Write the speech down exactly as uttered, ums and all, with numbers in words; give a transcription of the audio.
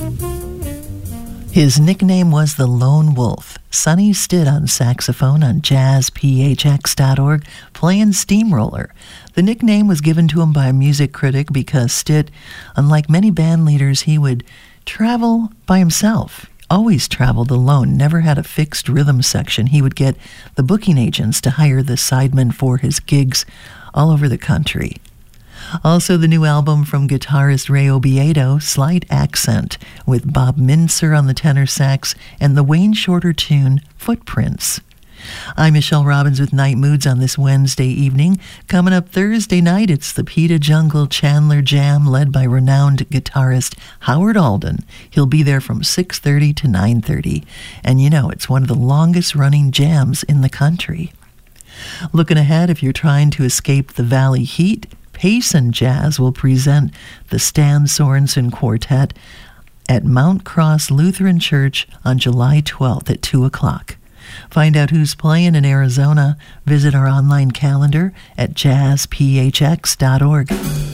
His nickname was the Lone Wolf. Sonny Stitt on saxophone on jazz p h x dot org, playing Steamroller. The nickname was given to him by a music critic because Stitt, unlike many band leaders, he would travel by himself. Always traveled alone, never had a fixed rhythm section. He would get the booking agents to hire the sidemen for his gigs all over the country. Also, the new album from guitarist Ray Obiedo, Slight Accent, with Bob Mincer on the tenor sax and the Wayne Shorter tune, Footprints. I'm Michelle Robbins with Night Moods on this Wednesday evening. Coming up Thursday night, it's the Peta Jungle Chandler Jam, led by renowned guitarist Howard Alden. He'll be there from six thirty to nine thirty. And you know, it's one of the longest-running jams in the country. Looking ahead, if you're trying to escape the Valley heat, Payson Jazz will present the Stan Sorensen Quartet at Mount Cross Lutheran Church on July twelfth at two o'clock. Find out who's playing in Arizona. Visit our online calendar at jazz p h x dot org.